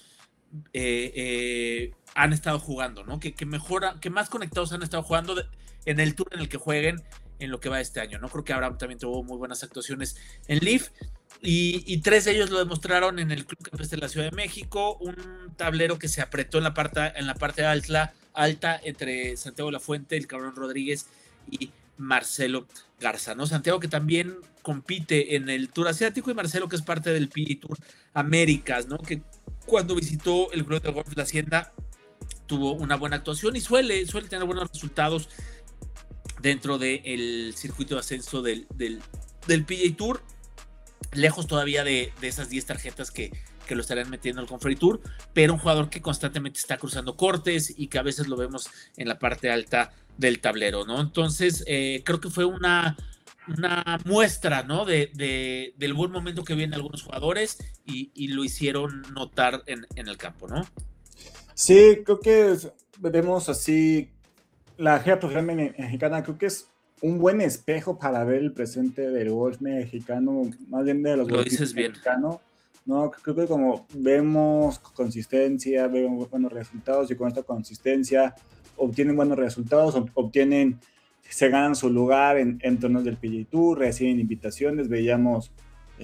S2: han estado jugando, ¿no? Que más conectados han estado jugando en el tour en el que jueguen en lo que va este año, ¿no? Creo que Abraham también tuvo muy buenas actuaciones en Leaf y tres de ellos lo demostraron en el Club Campestre de la Ciudad de México, un tablero que se apretó en la parte alta entre Santiago Lafuente, el Camarón Rodríguez y Marcelo Garza, ¿no? Santiago que también compite en el Tour Asiático y Marcelo que es parte del PGA Tour Américas, ¿no? Que cuando visitó el Club de Golf de la Hacienda tuvo una buena actuación y suele tener buenos resultados dentro del circuito de ascenso del PGA Tour, lejos todavía de esas 10 tarjetas que lo estarán metiendo al Confrey Tour, pero un jugador que constantemente está cruzando cortes y que a veces lo vemos en la parte alta del tablero, ¿no? Entonces, creo que fue una muestra, ¿no? del buen momento que vienen algunos jugadores y lo hicieron notar en el campo, ¿no?
S3: Sí, creo que vemos así la gira profesional mexicana, creo que es un buen espejo para ver el presente del golf mexicano, más bien de los golfistas mexicanos, ¿no? Creo que como vemos consistencia, vemos buenos resultados y con esta consistencia obtienen buenos resultados, se ganan su lugar en torneos del PGA Tour, reciben invitaciones. Veíamos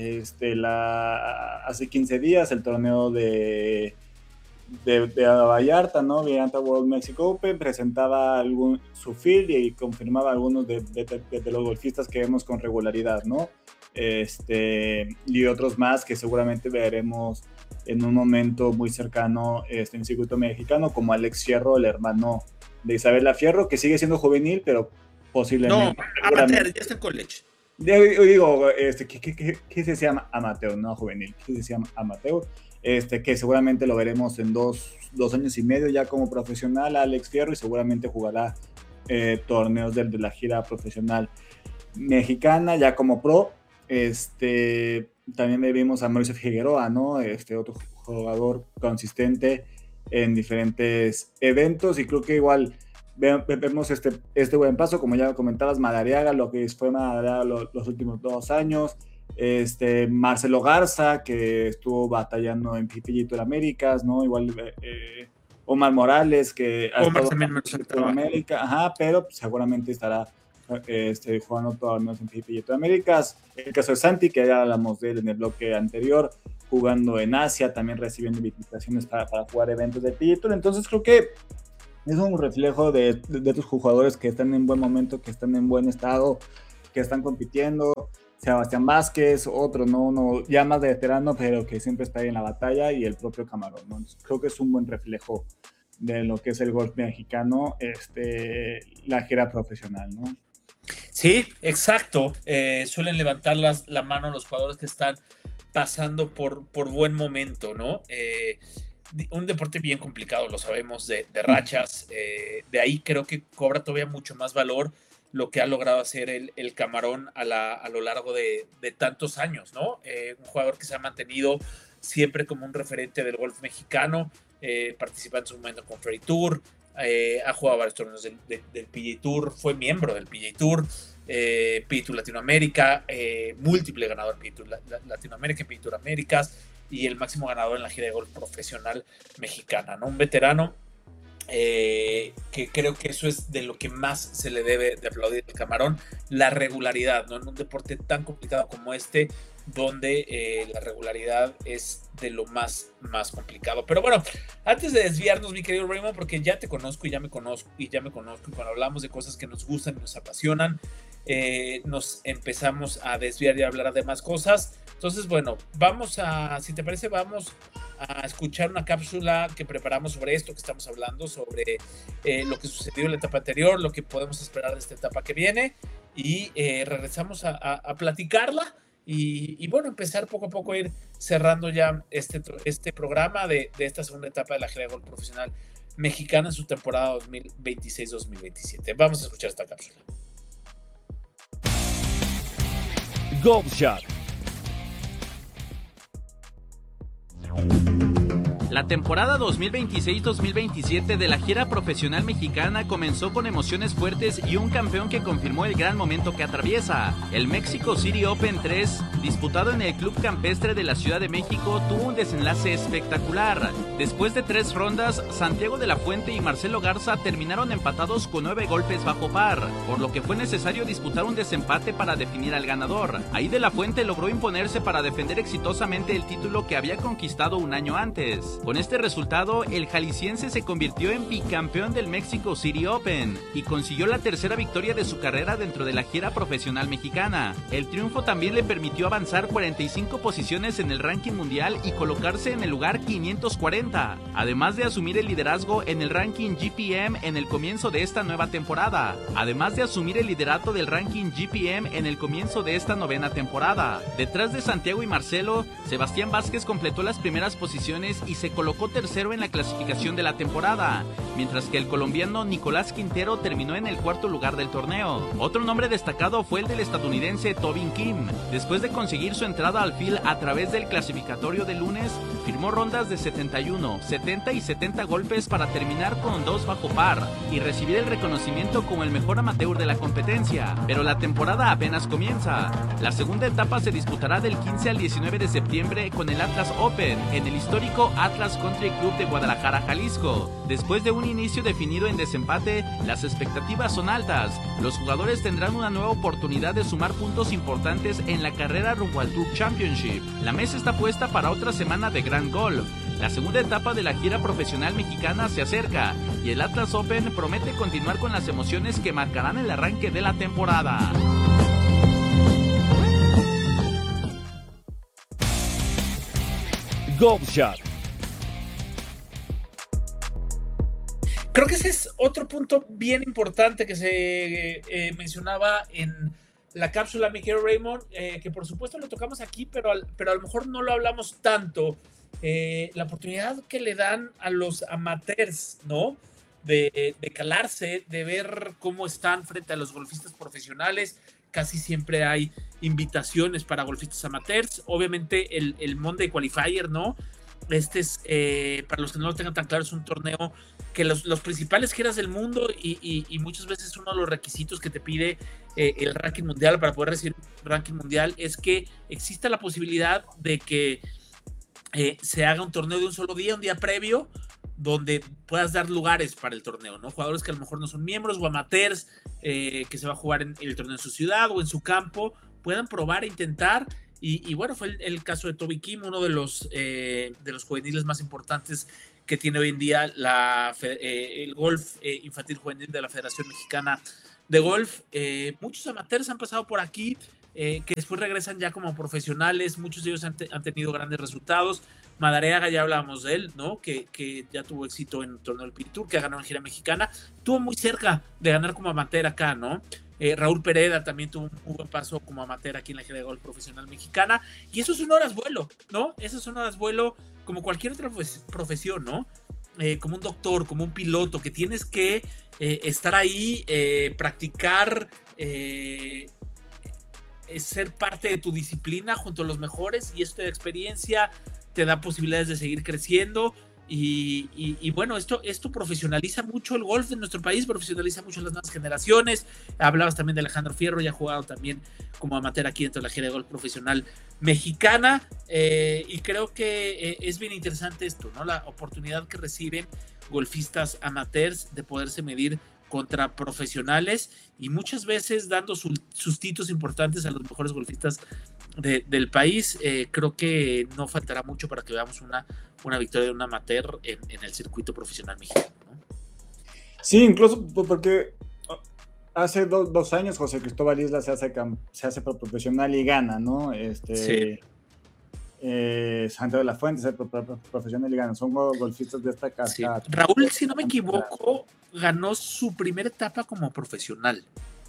S3: hace 15 días el torneo de Vallarta, ¿no? Vallarta World Mexico Open presentaba su field y confirmaba algunos de los golfistas que vemos con regularidad, ¿no? Y otros más que seguramente veremos en un momento muy cercano en el circuito mexicano, como Alex Fierro, el hermano de Isabela Fierro, que sigue siendo juvenil, pero posiblemente...
S2: No, amateur, ya está en college.
S3: Digo, ¿qué se llama amateur? No juvenil, ¿qué se llama amateur? Que seguramente lo veremos en dos años y medio ya como profesional, Alex Fierro, y seguramente jugará torneos de la gira profesional mexicana ya como pro. También vimos a Mauricio Figueroa, ¿no? Otro jugador consistente en diferentes eventos, y creo que igual vemos este buen paso, como ya comentabas, Madariaga, lo que fue Madariaga los últimos 2 años, Marcelo Garza, que estuvo batallando en PGA Tour Américas, ¿no? Igual Omar Morales, que ha estado en América, pero seguramente estará jugando torneos en PGA Tour Américas. El caso de Santi, que ya hablamos de él en el bloque anterior, jugando en Asia, también recibiendo invitaciones para jugar eventos de PGA Tour. Entonces creo que es un reflejo de estos jugadores que están en buen momento, que están en buen estado, que están compitiendo. Sebastián Vázquez, otro, ¿no? Ya más de veterano, pero que siempre está ahí en la batalla, y el propio Camarón, ¿no? Entonces, creo que es un buen reflejo de lo que es el golf mexicano, la gira profesional, ¿no?
S2: Sí, exacto. Suelen levantar la mano los jugadores que están pasando por buen momento, ¿no? Un deporte bien complicado, lo sabemos, de rachas. De ahí creo que cobra todavía mucho más valor lo que ha logrado hacer el Camarón a lo largo de tantos años, ¿no? Un jugador que se ha mantenido siempre como un referente del golf mexicano, participa en su momento con Ferry Tour, ha jugado varios torneos del PGA Tour, fue miembro del PGA Tour, PGA Tour Latinoamérica, múltiple ganador PGA Tour Latinoamérica, PGA Tour Américas, y el máximo ganador en la gira de golf profesional mexicana, ¿no? Un veterano que creo que eso es de lo que más se le debe de aplaudir al Camarón, la regularidad, ¿no? En un deporte tan complicado como este, donde la regularidad es de lo más complicado. Pero bueno, antes de desviarnos, mi querido Raymond, porque ya te conozco y ya me conozco, y cuando hablamos de cosas que nos gustan y nos apasionan, nos empezamos a desviar y a hablar de más cosas. Entonces, bueno, si te parece, vamos a escuchar una cápsula que preparamos sobre esto que estamos hablando, sobre lo que sucedió en la etapa anterior, lo que podemos esperar de esta etapa que viene, y regresamos a platicarla y bueno, empezar poco a poco a ir cerrando ya este programa de esta segunda etapa de la gira de golf profesional mexicana en su temporada 2026-2027. Vamos a escuchar esta cápsula.
S7: Golf Shot.
S1: La temporada 2026-2027 de la gira profesional mexicana comenzó con emociones fuertes y un campeón que confirmó el gran momento que atraviesa. El Mexico City Open 3, disputado en el Club Campestre de la Ciudad de México, tuvo un desenlace espectacular. Después de 3 rondas, Santiago de la Fuente y Marcelo Garza terminaron empatados con 9 golpes bajo par, por lo que fue necesario disputar un desempate para definir al ganador. Ahí de la Fuente logró imponerse para defender exitosamente el título que había conquistado un año antes. Con este resultado, el jalisciense se convirtió en bicampeón del Mexico City Open y consiguió la tercera victoria de su carrera dentro de la gira profesional mexicana. El triunfo también le permitió avanzar 45 posiciones en el ranking mundial y colocarse en el lugar 540, además de asumir el liderazgo en el ranking GPM en el comienzo de esta nueva temporada, además de asumir el liderato del ranking GPM en el comienzo de esta novena temporada. Detrás de Santiago y Marcelo, Sebastián Vázquez completó las primeras posiciones y se colocó tercero en la clasificación de la temporada, mientras que el colombiano Nicolás Quintero terminó en el cuarto lugar del torneo. Otro nombre destacado fue el del estadounidense Tobin Kim. Después de conseguir su entrada al field a través del clasificatorio de lunes, firmó rondas de 71, 70 y 70 golpes para terminar con 2 bajo par y recibir el reconocimiento como el mejor amateur de la competencia. Pero la temporada apenas comienza. La segunda etapa se disputará del 15 al 19 de septiembre con el Atlas Open en el histórico Atlas Country Club de Guadalajara, Jalisco. Después de un inicio definido en desempate, las expectativas son altas. Los jugadores tendrán una nueva oportunidad de sumar puntos importantes en la carrera rumbo al Tour Championship. La mesa está puesta para otra semana de gran golf. La segunda etapa de la gira profesional mexicana se acerca y el Atlas Open promete continuar con las emociones que marcarán el arranque de la temporada.
S7: Golf Shot.
S2: Creo que ese es otro punto bien importante que se mencionaba en la cápsula, mi querido Raymond, que por supuesto lo tocamos aquí, pero a lo mejor no lo hablamos tanto. La oportunidad que le dan a los amateurs, ¿no? De calarse, de ver cómo están frente a los golfistas profesionales. Casi siempre hay invitaciones para golfistas amateurs. Obviamente el Monday Qualifier, ¿no? Este es, para los que no lo tengan tan claro, es un torneo que los principales giras del mundo y muchas veces uno de los requisitos que te pide el ranking mundial para poder recibir ranking mundial es que exista la posibilidad de que se haga un torneo de un solo día, un día previo, donde puedas dar lugares para el torneo, ¿no? Jugadores que a lo mejor no son miembros o amateurs, que se va a jugar en el torneo en su ciudad o en su campo, puedan probar e intentar. Y bueno, fue el caso de Toby Kim, uno de los juveniles más importantes que tiene hoy en día el golf infantil juvenil de la Federación Mexicana de Golf. Muchos amateurs han pasado por aquí, que después regresan ya como profesionales. Muchos de ellos han tenido grandes resultados. Madariaga, ya hablábamos de él, ¿no? Que ya tuvo éxito en el torneo del PGA Tour, que ha ganado en gira mexicana. Estuvo muy cerca de ganar como amateur acá, ¿no? Raúl Pereda también tuvo un buen paso como amateur aquí en la gira de golf profesional mexicana, y eso son horas vuelo, ¿no? Eso son horas vuelo como cualquier otra profesión, ¿no? Como un doctor, como un piloto, que tienes que estar ahí, practicar, ser parte de tu disciplina junto a los mejores, y esta experiencia te da posibilidades de seguir creciendo. Y bueno, esto profesionaliza mucho el golf de nuestro país, profesionaliza mucho las nuevas generaciones. Hablabas también de Alejandro Fierro, ya ha jugado también como amateur aquí dentro de la gira de golf profesional mexicana, y creo que es bien interesante esto, ¿no? La oportunidad que reciben golfistas amateurs de poderse medir contra profesionales, y muchas veces dando sustitos importantes a los mejores golfistas del país. Creo que no faltará mucho para que veamos una victoria de un amateur en el circuito profesional mexicano, ¿no?
S3: Sí, incluso porque hace 2 años José Cristóbal Isla se hace profesional y gana, ¿no?
S2: Sí.
S3: Santiago de la Fuente se hace profesional y gana. Son golfistas de esta casa.
S2: Sí. Raúl, si no me equivoco, ganó su primera etapa como profesional.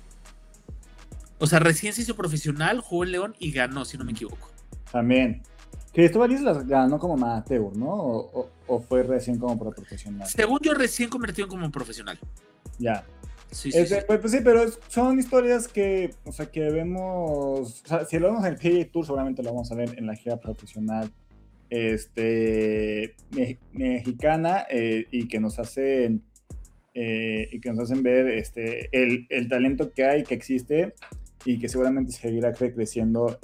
S2: O sea, recién se hizo profesional, jugó en León y ganó, si no me equivoco.
S3: También. Cristóbal Islas ganó como amateur, ¿no? ¿O fue recién como profesional?
S2: Según yo, recién convertido como profesional.
S3: Ya.
S2: Sí,
S3: pues sí, pero son historias que, o sea, que vemos, o sea, si lo vemos en el PGA Tour, seguramente lo vamos a ver en la gira profesional mexicana, y que nos hacen ver el talento que hay, que existe, y que seguramente seguirá creciendo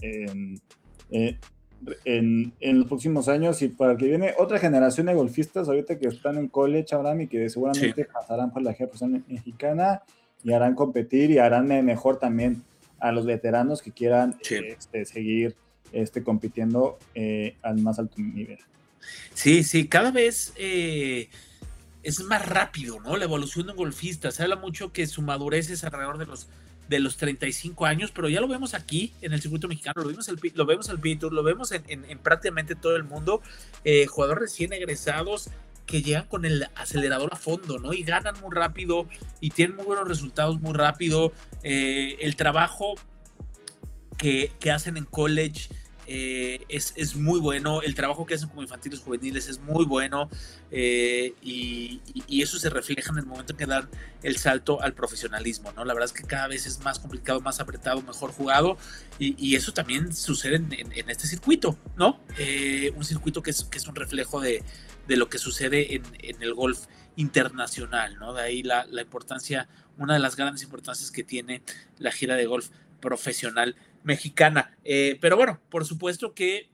S3: en los próximos años, y para el que viene otra generación de golfistas ahorita que están en college, Abraham, y que seguramente pasarán por la gira profesional mexicana y harán competir y harán mejor también a los veteranos que quieran seguir compitiendo al más alto nivel.
S2: Sí, cada vez es más rápido, ¿no? La evolución de un golfista. Se habla mucho que su madurez es alrededor de los 35 años, pero ya lo vemos aquí en el circuito mexicano, lo vemos en el PGA Tour, lo vemos en prácticamente todo el mundo, jugadores recién egresados que llegan con el acelerador a fondo, ¿no? Y ganan muy rápido y tienen muy buenos resultados muy rápido. El trabajo que hacen en college es muy bueno, el trabajo que hacen como infantiles juveniles es muy bueno, y eso se refleja en el momento en que dan el salto al profesionalismo, ¿no? La verdad es que cada vez es más complicado, más apretado, mejor jugado, y eso también sucede en este circuito, ¿no? Un circuito que es un reflejo de lo que sucede en el golf internacional, ¿no? De ahí la importancia, una de las grandes importancias que tiene la gira de golf profesional mexicana. Pero bueno, por supuesto que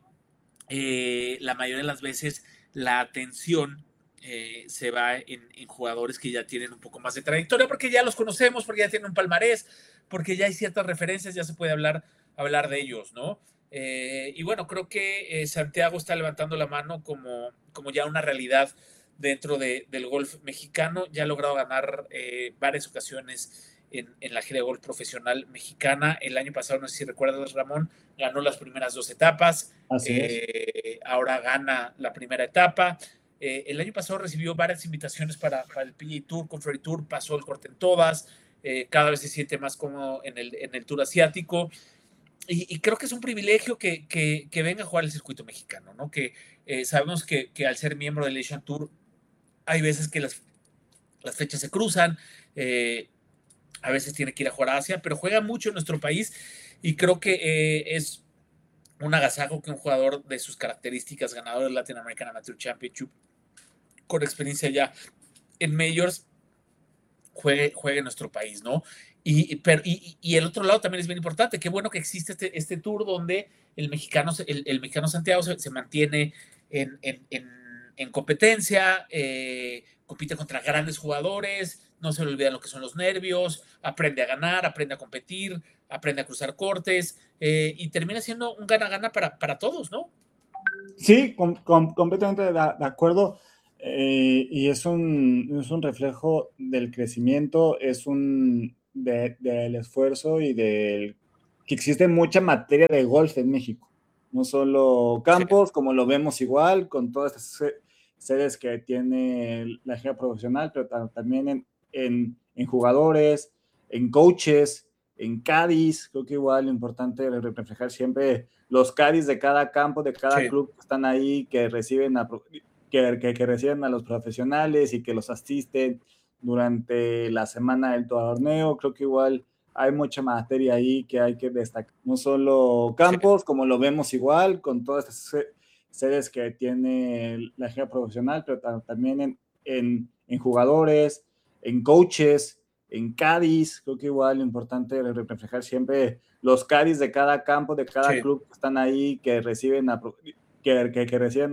S2: la mayoría de las veces la atención se va en jugadores que ya tienen un poco más de trayectoria, porque ya los conocemos, porque ya tienen un palmarés, porque ya hay ciertas referencias, ya se puede hablar de ellos, ¿no? Y bueno, creo que Santiago está levantando la mano como ya una realidad dentro del golf mexicano. Ya ha logrado ganar varias ocasiones en la gira de golf profesional mexicana. El año pasado, no sé si recuerdas, Ramón, ganó las primeras 2 etapas. Ahora gana la primera etapa. El año pasado recibió varias invitaciones para el PGA Tour, Conferry Tour, pasó el corte en todas. Cada vez se siente más cómodo en el Tour asiático. Y creo que es un privilegio que venga a jugar el circuito mexicano, ¿no? Que sabemos que al ser miembro del Asian Tour, hay veces que las fechas se cruzan, a veces tiene que ir a jugar a Asia, pero juega mucho en nuestro país, y creo que es un agasajo que un jugador de sus características, ganador del Latin American Amateur Championship, con experiencia ya en majors, juegue en nuestro país, ¿no? Y el otro lado también es bien importante. Qué bueno que existe este tour donde el mexicano Santiago se mantiene en competencia, compite contra grandes jugadores, no se le olvida lo que son los nervios, aprende a ganar, aprende a competir, aprende a cruzar cortes, y termina siendo un gana-gana para todos, ¿no?
S3: Sí, completamente de acuerdo. Y es un reflejo del crecimiento, del esfuerzo y del que existe mucha materia de golf en México. No solo campos, como lo vemos igual, con todas estas sedes que tiene la gira profesional, pero también en jugadores, en coaches, en Cádiz, creo que igual importante reflejar siempre los Cádiz de cada campo, de cada club que están ahí, que reciben que reciben a los profesionales y que los asisten durante la semana del torneo. Creo que igual hay mucha materia ahí que hay que destacar. No solo campos, como lo vemos igual, con todas estas sedes que tiene la liga profesional, pero también en jugadores, en coaches, en Cádiz. Creo que igual importante reflejar siempre los Cádiz de cada campo, de cada club que están ahí, que reciben que reciben